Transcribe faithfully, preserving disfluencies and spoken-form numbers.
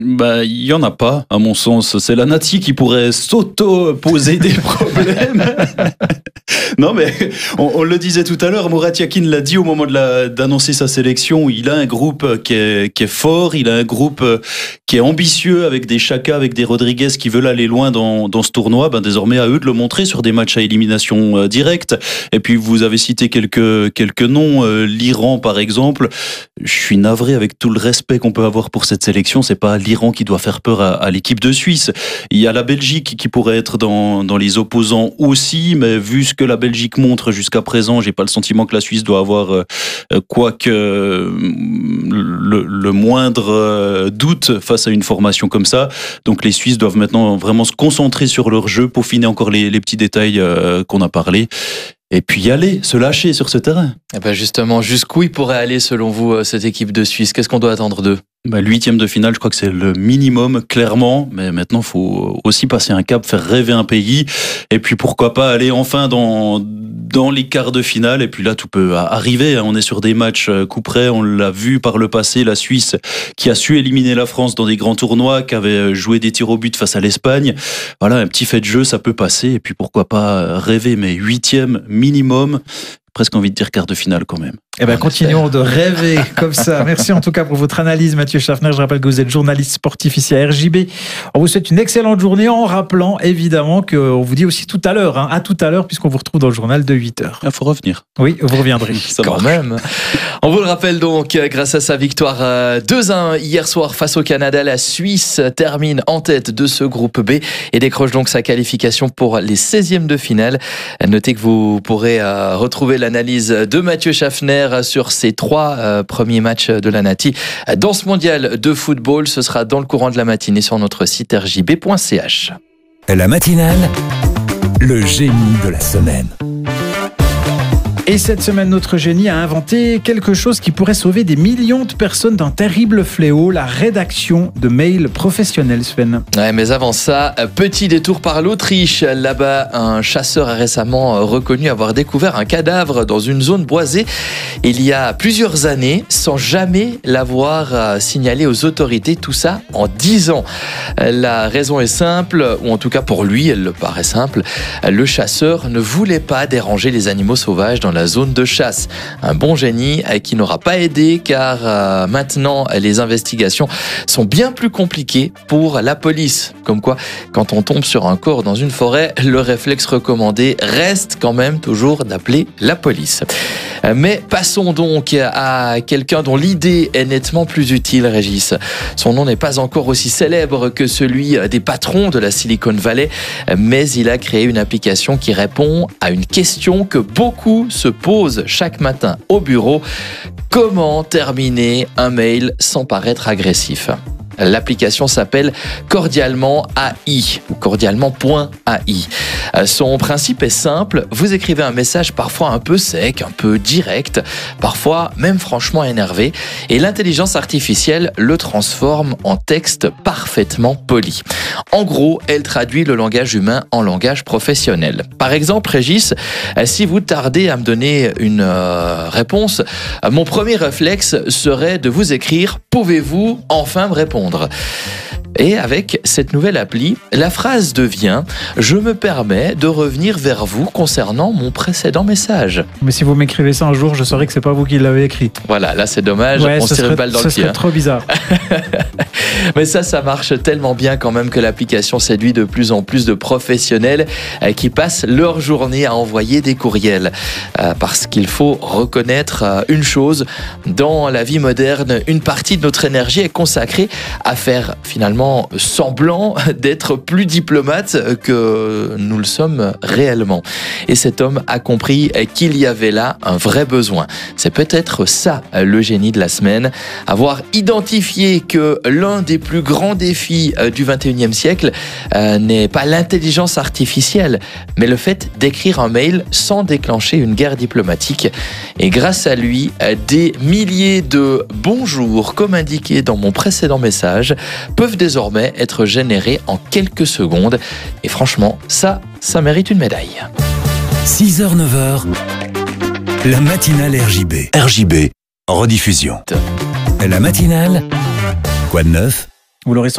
Bah, il y en a pas, à mon sens. C'est la Nati qui pourrait s'auto-poser des problèmes. Non, mais on, on le disait tout à l'heure, Murat Yakin l'a dit au moment de la, d'annoncer sa sélection. Il a un groupe qui est, qui est fort, il a un groupe qui est ambitieux avec des Xhaka, avec des Rodriguez qui veulent aller loin dans, dans ce tournoi. Ben, désormais, à eux de le montrer sur des matchs à élimination directe. Et puis, vous avez cité quelques, quelques noms. L'Iran, par exemple. Je suis navré avec tout le respect qu'on peut avoir pour cette sélection. C'est pas l'Iran qui doit faire peur à, à l'équipe de Suisse. Il y a la Belgique qui pourrait être dans, dans les opposants aussi, mais vu ce que la Belgique montre jusqu'à présent, j'ai pas le sentiment que la Suisse doit avoir euh, quoi que euh, le, le moindre euh, doute face à une formation comme ça. Donc les Suisses doivent maintenant vraiment se concentrer sur leur jeu, peaufiner encore les, les petits détails euh, qu'on a parlé. Et puis y aller, se lâcher sur ce terrain. Et ben justement, jusqu'où il pourrait aller selon vous cette équipe de Suisse ? Qu'est-ce qu'on doit attendre d'eux ? Bah, l'huitième de finale, je crois que c'est le minimum, clairement. Mais maintenant, il faut aussi passer un cap, faire rêver un pays. Et puis, pourquoi pas aller enfin dans, dans les quarts de finale. Et puis là, tout peut arriver. On est sur des matchs coup près. On l'a vu par le passé, la Suisse qui a su éliminer la France dans des grands tournois, qui avait joué des tirs au but face à l'Espagne. Voilà, un petit fait de jeu, ça peut passer. Et puis, pourquoi pas rêver. Mais huitième minimum. Presque envie de dire quart de finale quand même. Eh ben, continuons de rêver comme ça. Merci en tout cas pour votre analyse, Mathieu Schaffner. Je rappelle que vous êtes journaliste sportif ici à R J B. On vous souhaite une excellente journée en rappelant évidemment qu'on vous dit aussi tout à l'heure, hein, à tout à l'heure, puisqu'on vous retrouve dans le journal de huit heures. Il faut revenir. Oui, vous reviendrez. Ça quand marche. Même. On vous le rappelle donc, grâce à sa victoire deux un hier soir face au Canada, la Suisse termine en tête de ce groupe B et décroche donc sa qualification pour les seizièmes de finale. Notez que vous pourrez retrouver l'analyse de Mathieu Schaffner sur ces trois euh, premiers matchs de la Nati dans ce mondial de football. Ce sera dans le courant de la matinée sur notre site r j b point c h. La matinale, le génie de la semaine. Et cette semaine, notre génie a inventé quelque chose qui pourrait sauver des millions de personnes d'un terrible fléau, la rédaction de mails professionnels, Sven. Ouais, mais avant ça, petit détour par l'Autriche. Là-bas, un chasseur a récemment reconnu avoir découvert un cadavre dans une zone boisée il y a plusieurs années, sans jamais l'avoir signalé aux autorités. Tout ça en dix ans. La raison est simple, ou en tout cas pour lui, elle le paraît simple. Le chasseur ne voulait pas déranger les animaux sauvages dans la zone de chasse. Un bon génie qui n'aura pas aidé car euh, maintenant les investigations sont bien plus compliquées pour la police. Comme quoi, quand on tombe sur un corps dans une forêt, le réflexe recommandé reste quand même toujours d'appeler la police. Mais passons donc à quelqu'un dont l'idée est nettement plus utile, Régis. Son nom n'est pas encore aussi célèbre que celui des patrons de la Silicon Valley, mais il a créé une application qui répond à une question que beaucoup se posent chaque matin au bureau. Comment terminer un mail sans paraître agressif ? L'application s'appelle Cordialement A I, ou cordialement.ai. Son principe est simple, vous écrivez un message parfois un peu sec, un peu direct, parfois même franchement énervé, et l'intelligence artificielle le transforme en texte parfaitement poli. En gros, elle traduit le langage humain en langage professionnel. Par exemple, Régis, si vous tardez à me donner une euh, réponse, mon premier réflexe serait de vous écrire « Pouvez-vous enfin me répondre ?» Et avec cette nouvelle appli, la phrase devient « Je me permets de revenir vers vous concernant mon précédent message. » Mais si vous m'écrivez ça un jour, je saurais que c'est pas vous qui l'avez écrit. Voilà, là c'est dommage, ouais, on se tire une balle dans le pied. Ce serait trop bizarre. Mais ça, ça marche tellement bien quand même que l'application séduit de plus en plus de professionnels qui passent leur journée à envoyer des courriels. Parce qu'il faut reconnaître une chose, dans la vie moderne, une partie de notre énergie est consacrée à faire finalement semblant d'être plus diplomate que nous le sommes réellement. Et cet homme a compris qu'il y avait là un vrai besoin. C'est peut-être ça le génie de la semaine, avoir identifié que l'un des plus grands défis du vingt et unième siècle euh, n'est pas l'intelligence artificielle, mais le fait d'écrire un mail sans déclencher une guerre diplomatique. Et grâce à lui, des milliers de bonjours, comme indiqué dans mon précédent message, peuvent désormais être générés en quelques secondes. Et franchement, ça, ça mérite une médaille. six heures neuf heures, la matinale R J B. R J B, en rediffusion. La matinale, quoi de neuf ? Vous l'aurez